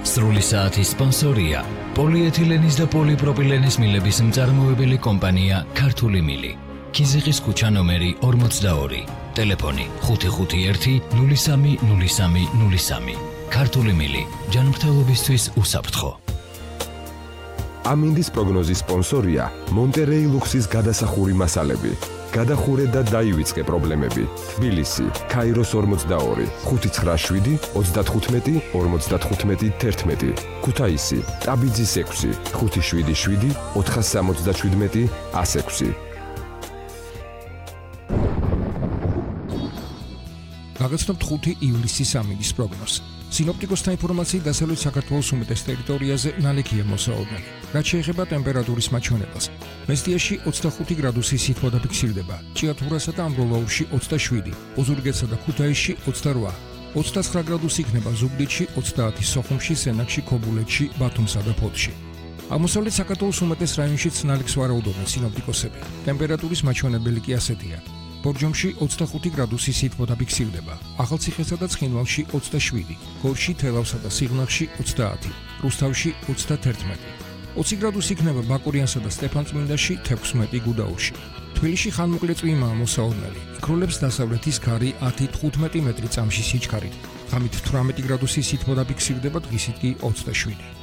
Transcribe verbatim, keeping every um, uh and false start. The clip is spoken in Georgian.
სრული საათის სპონსორია პოლიეთილენის და პოლიპროპილენის მილების მწარმოებელი კომპანია ქართული მილი. ქიზიყის ქუჩა ნომერი ორმოცდაორი. ტელეფონი ხუთი ხუთი ერთი ნული სამი ნული სამი ნული სამი. ქართული მილი ჯანმრთელობისთვის უსაფრთხო. ამინდის პროგნოზის სპონსორია მონტერეი ლუქსის გადასახური მასალები. გადახურე და დაივიწყე პრობლემები. თბილისი, ქაიროს ორმოცდაორი, ხუთი ცხრა შვიდი ოცდათხუთმეტი ორმოცდათხუთმეტი თერთმეტი. ქუთაისი, ტაბიძის ექვსი, ხუთი შვიდი შვიდი ოთხას სამოცდაშვიდმეტი ას ექვსი. გაგაცნობთ ხუთი ივლისის ამინდის პროგნოზს. სინოპტიკოსთა ინფორმაციით დასავლეთ საქართველოს უმეტეს ტერიტორიაზე ნალექია მოსაოდნელი. რაც შეეხება ტემპერატურის მაჩვენებელს, მესტიაში ოცდახუთი გრადუსი სითბო დაფიქსირდება, ჭიათურასა და ამბროლაურში ოცდაშვიდი, ოზურგეთსა და ქუთაისში ოცდარვა, ოცდაცხრა გრადუსი იქნება ზუგდიდში, ოცდაათი სოხუმში, სენაკში, ქობულეთში, ბათუმსა და ფოთში. აღმოსავლეთ საქართველოს უმეტეს რაიონშიც ნალექს ვარაუდობენ სინოპტიკოსები. ტემპერატურის მაჩვენებელი კი ასეთია. ბორჯომში ოცდახუთი გრადუსი სითბო დაფიქსირდება, ახალციხესა და ცხინვალში ოცდაშვიდი, გორში, თელავსა და სიღნაღში ოცდაათი, რუსთავში ოცდათერთმეტი. ოცი გრადუსი იქნება ბაკურიანსა და სტეფანწმინდაში, თექვსმეტი გუდაურში. თბილისში ხანმოკლე წვიმაა მოსაოდნელი. იქროლებს დასავლეთის ქარი ათი თხუთმეტი მეტრი წამში სიჩქარით. ღამით თვრამეტი გრადუსი სითბო დაფიქსირდება, დღისით კი ოცდაშვიდი.